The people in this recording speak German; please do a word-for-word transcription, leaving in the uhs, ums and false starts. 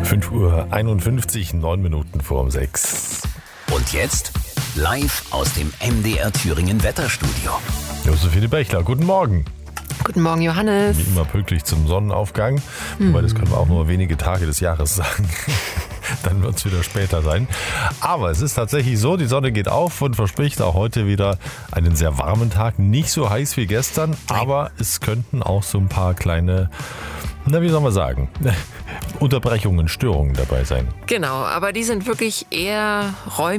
fünf Uhr einundfünfzig, neun Minuten vor um sechs. Und jetzt live aus dem M D R Thüringen Wetterstudio. Josephine Bechler, guten Morgen. Guten Morgen, Johannes. Wie immer pünktlich zum Sonnenaufgang, mhm. wobei das können wir auch nur wenige Tage des Jahres sagen. Dann wird es wieder später sein. Aber es ist tatsächlich so, die Sonne geht auf und verspricht auch heute wieder einen sehr warmen Tag. Nicht so heiß wie gestern, Nein. aber es könnten auch so ein paar kleine, na wie soll man sagen, Unterbrechungen, Störungen dabei sein. Genau, aber die sind wirklich eher räumlich.